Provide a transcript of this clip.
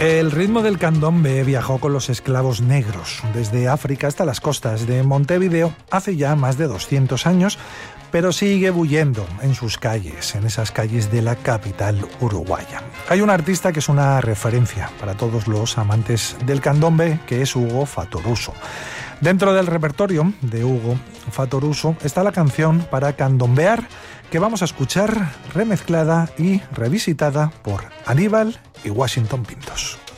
El ritmo del candombe viajó con los esclavos negros desde África hasta las costas de Montevideo hace ya más de 200 años, pero sigue bullendo en sus calles, en esas calles de la capital uruguaya. Hay un artista que es una referencia para todos los amantes del candombe, que es Hugo Fattoruso. Dentro del repertorio de Hugo Fattoruso está la canción para candombear, que vamos a escuchar remezclada y revisitada por Aníbal y Washington Pintos.